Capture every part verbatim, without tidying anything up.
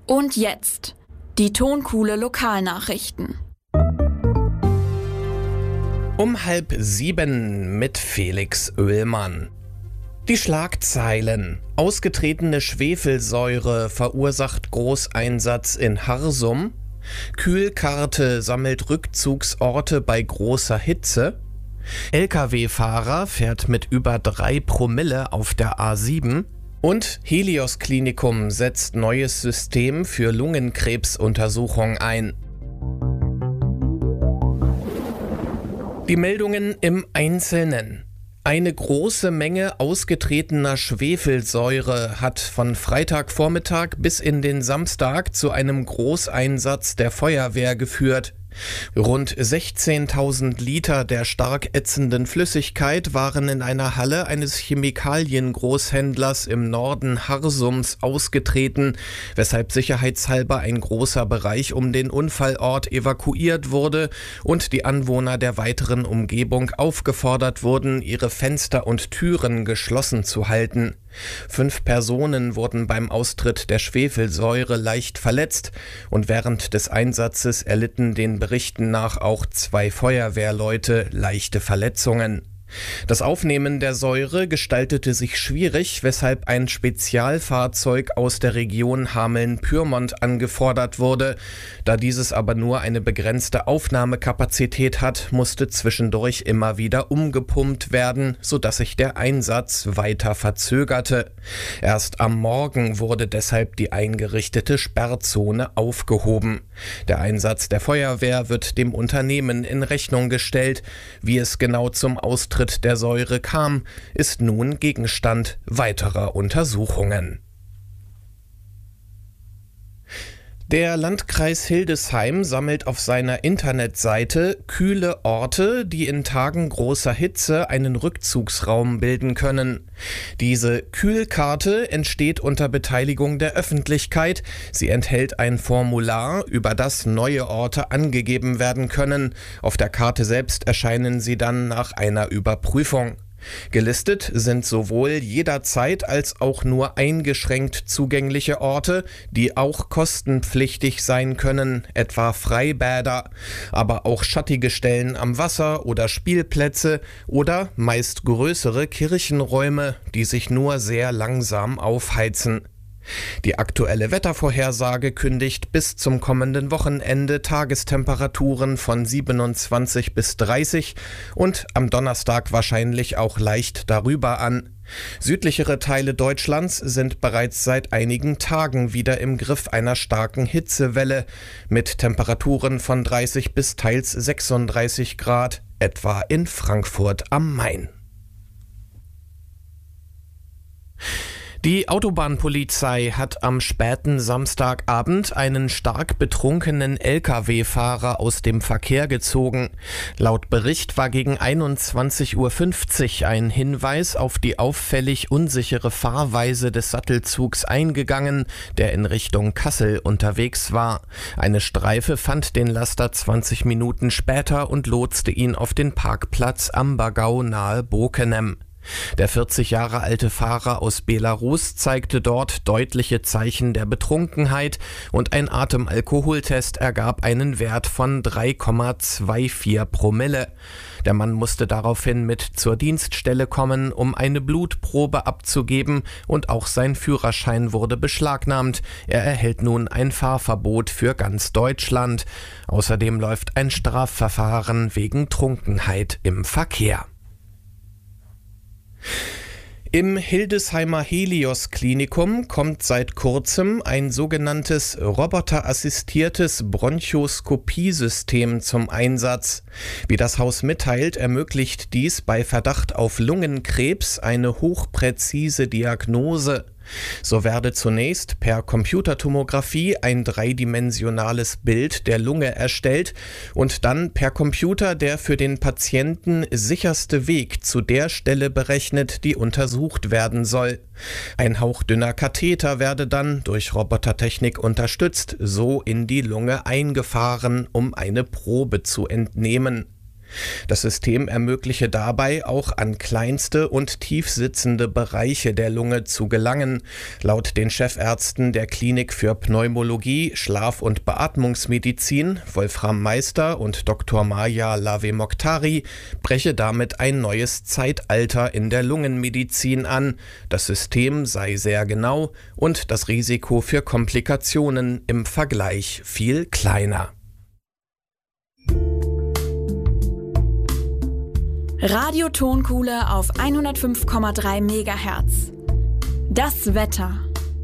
Und jetzt die Tonkuhle Lokalnachrichten. Um halb sieben mit Felix Oehlmann. Die Schlagzeilen. Ausgetretene Schwefelsäure verursacht Großeinsatz in Harsum. Kühlkarte sammelt Rückzugsorte bei großer Hitze. L K W-Fahrer fährt mit über drei Promille auf der A sieben. Und Helios Klinikum setzt neues System für Lungenkrebsuntersuchung ein. Die Meldungen im Einzelnen. Eine große Menge ausgetretener Schwefelsäure hat von Freitagvormittag bis in den Samstag zu einem Großeinsatz der Feuerwehr geführt. Rund sechzehntausend Liter der stark ätzenden Flüssigkeit waren in einer Halle eines Chemikaliengroßhändlers im Norden Harsums ausgetreten, weshalb sicherheitshalber ein großer Bereich um den Unfallort evakuiert wurde und die Anwohner der weiteren Umgebung aufgefordert wurden, ihre Fenster und Türen geschlossen zu halten. Fünf Personen wurden beim Austritt der Schwefelsäure leicht verletzt und während des Einsatzes erlitten den Berichten nach auch zwei Feuerwehrleute leichte Verletzungen. Das Aufnehmen der Säure gestaltete sich schwierig, weshalb ein Spezialfahrzeug aus der Region Hameln-Pyrmont angefordert wurde. Da dieses aber nur eine begrenzte Aufnahmekapazität hat, musste zwischendurch immer wieder umgepumpt werden, sodass sich der Einsatz weiter verzögerte. Erst am Morgen wurde deshalb die eingerichtete Sperrzone aufgehoben. Der Einsatz der Feuerwehr wird dem Unternehmen in Rechnung gestellt. Wie es genau zum Austritt der Säure kam, ist nun Gegenstand weiterer Untersuchungen. Der Landkreis Hildesheim sammelt auf seiner Internetseite kühle Orte, die in Tagen großer Hitze einen Rückzugsraum bilden können. Diese Kühlkarte entsteht unter Beteiligung der Öffentlichkeit. Sie enthält ein Formular, über das neue Orte angegeben werden können. Auf der Karte selbst erscheinen sie dann nach einer Überprüfung. Gelistet sind sowohl jederzeit als auch nur eingeschränkt zugängliche Orte, die auch kostenpflichtig sein können, etwa Freibäder, aber auch schattige Stellen am Wasser oder Spielplätze oder meist größere Kirchenräume, die sich nur sehr langsam aufheizen. Die aktuelle Wettervorhersage kündigt bis zum kommenden Wochenende Tagestemperaturen von siebenundzwanzig bis dreißig und am Donnerstag wahrscheinlich auch leicht darüber an. Südlichere Teile Deutschlands sind bereits seit einigen Tagen wieder im Griff einer starken Hitzewelle mit Temperaturen von dreißig bis teils sechsunddreißig Grad, etwa in Frankfurt am Main. Die Autobahnpolizei hat am späten Samstagabend einen stark betrunkenen L K W-Fahrer aus dem Verkehr gezogen. Laut Bericht war gegen einundzwanzig Uhr fünfzig ein Hinweis auf die auffällig unsichere Fahrweise des Sattelzugs eingegangen, der in Richtung Kassel unterwegs war. Eine Streife fand den Laster zwanzig Minuten später und lotste ihn auf den Parkplatz Ambergau nahe Bokenem. Der vierzig Jahre alte Fahrer aus Belarus zeigte dort deutliche Zeichen der Betrunkenheit und ein Atemalkoholtest ergab einen Wert von drei Komma vierundzwanzig Promille. Der Mann musste daraufhin mit zur Dienststelle kommen, um eine Blutprobe abzugeben, und auch sein Führerschein wurde beschlagnahmt. Er erhält nun ein Fahrverbot für ganz Deutschland. Außerdem läuft ein Strafverfahren wegen Trunkenheit im Verkehr. Im Hildesheimer Helios Klinikum kommt seit kurzem ein sogenanntes roboterassistiertes Bronchoskopiesystem zum Einsatz. Wie das Haus mitteilt, ermöglicht dies bei Verdacht auf Lungenkrebs eine hochpräzise Diagnose. So werde zunächst per Computertomographie ein dreidimensionales Bild der Lunge erstellt und dann per Computer der für den Patienten sicherste Weg zu der Stelle berechnet, die untersucht werden soll. Ein hauchdünner Katheter werde dann durch Robotertechnik unterstützt, so in die Lunge eingefahren, um eine Probe zu entnehmen. Das System ermögliche dabei, auch an kleinste und tief sitzende Bereiche der Lunge zu gelangen. Laut den Chefärzten der Klinik für Pneumologie, Schlaf- und Beatmungsmedizin, Wolfram Meister und Doktor Maja Lavemokhtari, breche damit ein neues Zeitalter in der Lungenmedizin an. Das System sei sehr genau und das Risiko für Komplikationen im Vergleich viel kleiner. Radiotonkuhle auf hundertfünf Komma drei Megahertz. Das Wetter.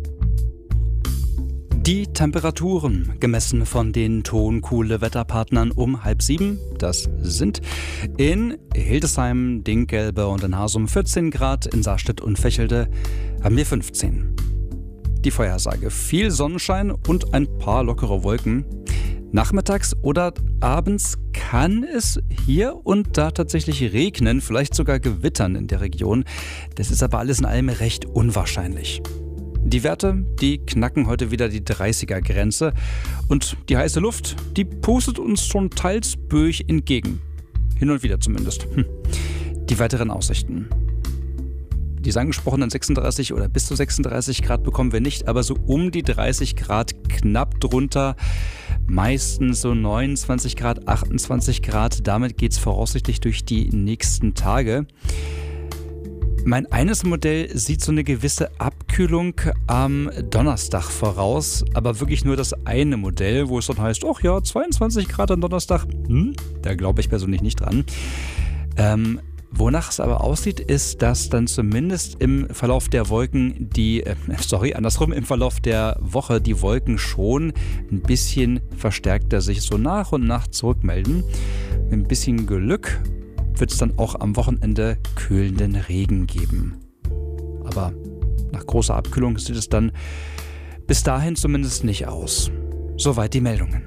Die Temperaturen, gemessen von den Tonkuhle-Wetterpartnern um halb sieben, das sind in Hildesheim, Dinkgelbe und in Hasum vierzehn Grad, in Saarstedt und Vechelde haben wir fünfzehn. Die Vorhersage: viel Sonnenschein und ein paar lockere Wolken. Nachmittags oder abends kann es hier und da tatsächlich regnen, vielleicht sogar gewittern in der Region. Das ist aber alles in allem recht unwahrscheinlich. Die Werte, die knacken heute wieder die dreißiger-Grenze und die heiße Luft, die pustet uns schon teils böig entgegen. Hin und wieder zumindest. Hm. Die weiteren Aussichten. Die angesprochenen sechsunddreißig oder bis zu sechsunddreißig Grad bekommen wir nicht, aber so um die dreißig Grad, knapp drunter, meistens so neunundzwanzig Grad, achtundzwanzig Grad. Damit geht es voraussichtlich durch die nächsten Tage. Mein eines Modell sieht so eine gewisse Abkühlung am Donnerstag voraus, aber wirklich nur das eine Modell, wo es dann heißt, ach ja, zweiundzwanzig Grad am Donnerstag, hm, da glaube ich persönlich nicht dran. Ähm, wonach es aber aussieht, ist, dass dann zumindest im Verlauf der Wolken die, äh, sorry, andersrum, im Verlauf der Woche die Wolken schon ein bisschen verstärkter sich so nach und nach zurückmelden. Mit ein bisschen Glück wird es dann auch am Wochenende kühlenden Regen geben. Aber nach großer Abkühlung sieht es dann bis dahin zumindest nicht aus. Soweit die Meldungen.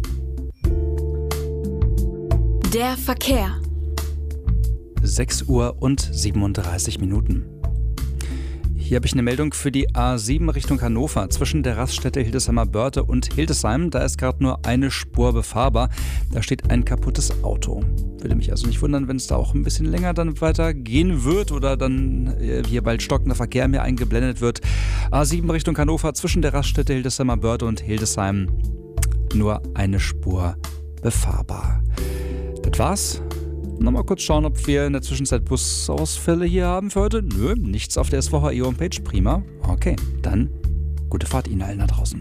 Der Verkehr. sechs Uhr und siebenunddreißig Minuten. Hier habe ich eine Meldung für die A sieben Richtung Hannover. Zwischen der Raststätte Hildesheimer Börde und Hildesheim, da ist gerade nur eine Spur befahrbar. Da steht ein kaputtes Auto. Würde mich also nicht wundern, wenn es da auch ein bisschen länger dann weitergehen wird oder dann äh, hier bald stockender Verkehr mehr eingeblendet wird. A sieben Richtung Hannover, zwischen der Raststätte Hildesheimer Börde und Hildesheim nur eine Spur befahrbar. Das war's. Nochmal kurz schauen, ob wir in der Zwischenzeit Busausfälle hier haben für heute. Nö, nichts auf der S V H E-Homepage. Prima. Okay, dann gute Fahrt Ihnen allen da draußen.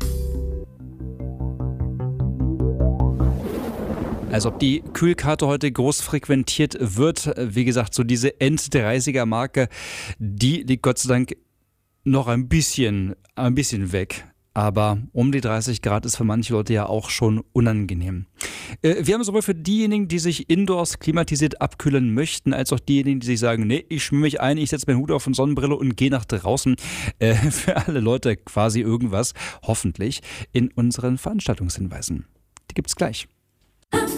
Also ob die Kühlkarte heute groß frequentiert wird, wie gesagt, so diese End-dreißiger-Marke, die liegt Gott sei Dank noch ein bisschen, ein bisschen weg. Aber um die dreißig Grad ist für manche Leute ja auch schon unangenehm. Äh, wir haben sowohl für diejenigen, die sich indoors klimatisiert abkühlen möchten, als auch diejenigen, die sich sagen, nee, ich schwimme mich ein, ich setze meinen Hut auf und Sonnenbrille und gehe nach draußen. Äh, für alle Leute quasi irgendwas, hoffentlich, in unseren Veranstaltungshinweisen. Die gibt's gleich.